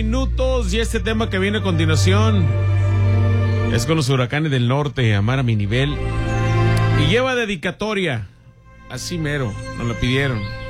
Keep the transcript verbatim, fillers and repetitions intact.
Minutos y este tema que viene a continuación es con los huracanes del norte, Amar a mi nivel, y lleva dedicatoria, así mero, nos lo pidieron.